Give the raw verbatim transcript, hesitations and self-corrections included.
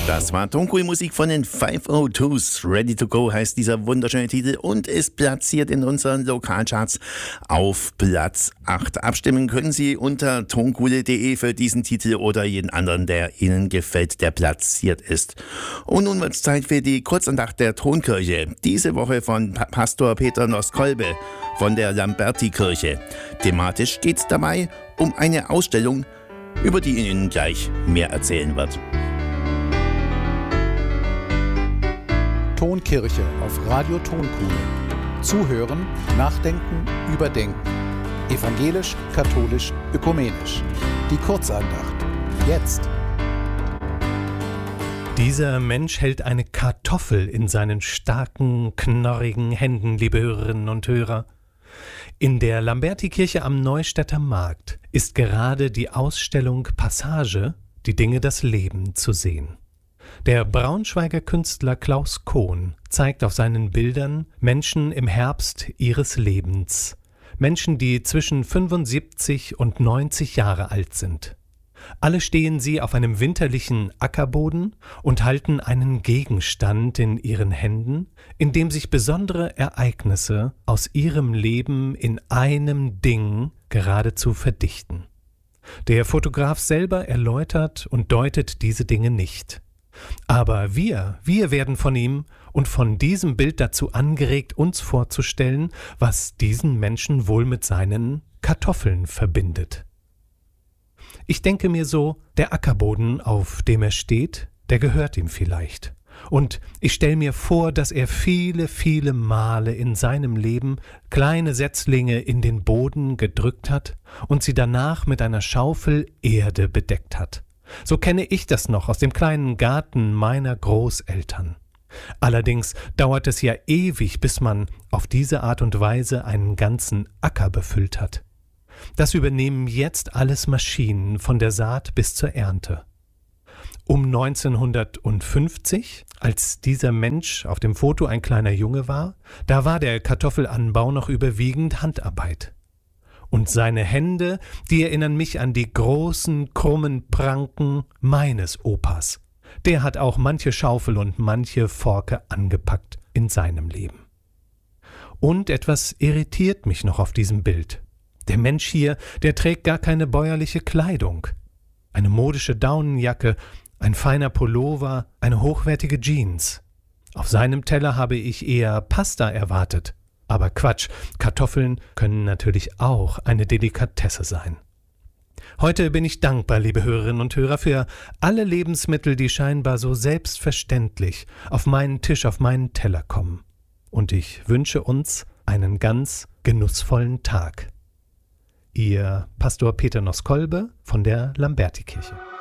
Das war Tonkohl-Musik von den five oh twos. Ready to Go heißt dieser wunderschöne Titel und ist platziert in unseren Lokalcharts auf Platz acht. Abstimmen können Sie unter tonkohle punkt de für diesen Titel oder jeden anderen, der Ihnen gefällt, der platziert ist. Und nun wird es Zeit für die Kurzandacht der Tonkirche. Diese Woche von pa- Pastor Peter Noskolbe von der Lamberti-Kirche. Thematisch geht es dabei um eine Ausstellung, über die Ihnen gleich mehr erzählen wird. Tonkirche auf Radio Tonkuhle. Zuhören, nachdenken, überdenken. Evangelisch, katholisch, ökumenisch. Die Kurzandacht. Jetzt. Dieser Mensch hält eine Kartoffel in seinen starken, knorrigen Händen, liebe Hörerinnen und Hörer. In der Lamberti-Kirche am Neustädter Markt ist gerade die Ausstellung Passage, die Dinge das Leben, zu sehen. Der Braunschweiger Künstler Klaus Kohn zeigt auf seinen Bildern Menschen im Herbst ihres Lebens. Menschen, die zwischen fünfundsiebzig und neunzig Jahre alt sind. Alle stehen sie auf einem winterlichen Ackerboden und halten einen Gegenstand in ihren Händen, in dem sich besondere Ereignisse aus ihrem Leben in einem Ding geradezu verdichten. Der Fotograf selber erläutert und deutet diese Dinge nicht. Aber wir, wir werden von ihm und von diesem Bild dazu angeregt, uns vorzustellen, was diesen Menschen wohl mit seinen Kartoffeln verbindet. Ich denke mir so, der Ackerboden, auf dem er steht, der gehört ihm vielleicht. Und ich stelle mir vor, dass er viele, viele Male in seinem Leben kleine Setzlinge in den Boden gedrückt hat und sie danach mit einer Schaufel Erde bedeckt hat. So kenne ich das noch aus dem kleinen Garten meiner Großeltern. Allerdings dauert es ja ewig, bis man auf diese Art und Weise einen ganzen Acker befüllt hat. Das übernehmen jetzt alles Maschinen von der Saat bis zur Ernte. Um neunzehnhundertfünfzig, als dieser Mensch auf dem Foto ein kleiner Junge war, da war der Kartoffelanbau noch überwiegend Handarbeit. Und seine Hände, die erinnern mich an die großen, krummen Pranken meines Opas. Der hat auch manche Schaufel und manche Forke angepackt in seinem Leben. Und etwas irritiert mich noch auf diesem Bild. Der Mensch hier, der trägt gar keine bäuerliche Kleidung. Eine modische Daunenjacke, ein feiner Pullover, eine hochwertige Jeans. Auf seinem Teller habe ich eher Pasta erwartet. Aber Quatsch, Kartoffeln können natürlich auch eine Delikatesse sein. Heute bin ich dankbar, liebe Hörerinnen und Hörer, für alle Lebensmittel, die scheinbar so selbstverständlich auf meinen Tisch, auf meinen Teller kommen. Und ich wünsche uns einen ganz genussvollen Tag. Ihr Pastor Peter Noskolbe von der Lamberti-Kirche.